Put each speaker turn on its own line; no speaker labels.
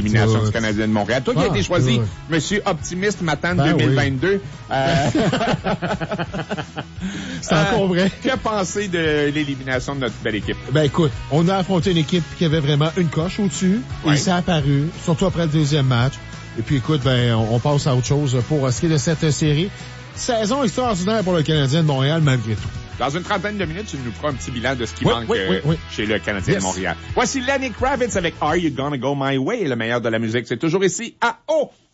l'élimination du Canadien de Montréal. Toi qui as été choisi, Monsieur Optimiste Matane 2022.
C'est encore vrai.
Que penser de l'élimination de notre belle équipe?
Ben écoute, on a affronté une équipe qui avait vraiment une coche au-dessus. Et ça a apparu, surtout après le deuxième match. Et puis écoute, on passe à autre chose pour ce qui est de cette série. Saison extraordinaire pour le Canadien de Montréal, malgré tout.
Dans une trentaine de minutes, tu nous feras un petit bilan de ce qui manque chez le Canadien de Montréal. Voici Lenny Kravitz avec Are You Gonna Go My Way? Le meilleur de la musique, c'est toujours ici à O!